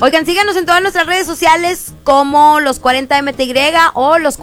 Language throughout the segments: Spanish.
Oigan, síganos en todas nuestras redes sociales como los 40MTY o los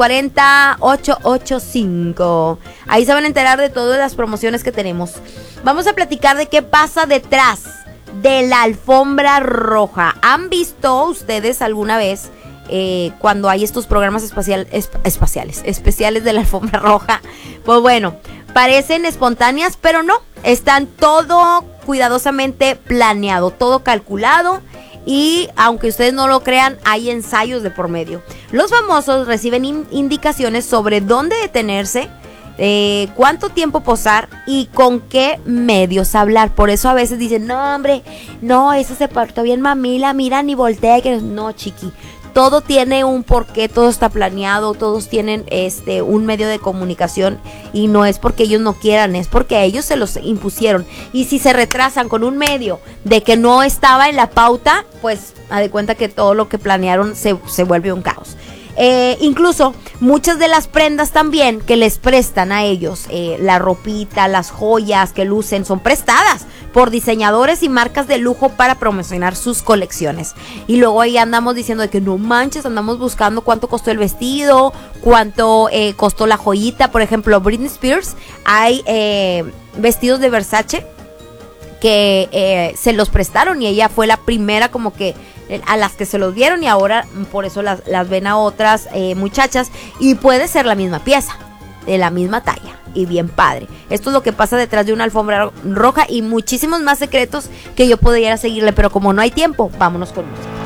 40885. Ahí se van a enterar de todas las promociones que tenemos. Vamos a platicar de qué pasa detrás de la alfombra roja. ¿Han visto ustedes alguna vez cuando hay estos programas especiales de la alfombra roja? Pues bueno, parecen espontáneas, pero no. Están todo cuidadosamente planeado, todo calculado. Y aunque ustedes no lo crean, hay ensayos de por medio. Los famosos reciben indicaciones sobre dónde detenerse, cuánto tiempo posar y con qué medios hablar. Por eso a veces dicen, no hombre, no, eso se portó bien mamila, mira ni voltea. No, chiqui, todo tiene un porqué, todo está planeado, todos tienen un medio de comunicación y no es porque ellos no quieran, es porque ellos se los impusieron. Y si se retrasan con un medio de que no estaba en la pauta, pues haz de cuenta que todo lo que planearon se vuelve un caos. Incluso muchas de las prendas también que les prestan a ellos, la ropita, las joyas que lucen, son prestadas por diseñadores y marcas de lujo para promocionar sus colecciones. Y luego ahí andamos diciendo de que no manches, andamos buscando cuánto costó el vestido, cuánto costó la joyita. Por ejemplo, Britney Spears, hay vestidos de Versace que se los prestaron y ella fue la primera como que a las que se los dieron, y ahora por eso las ven a otras muchachas, y puede ser la misma pieza, de la misma talla y bien padre. Esto es lo que pasa detrás de una alfombra roja y muchísimos más secretos que yo podría seguirle, pero como no hay tiempo, vámonos con música.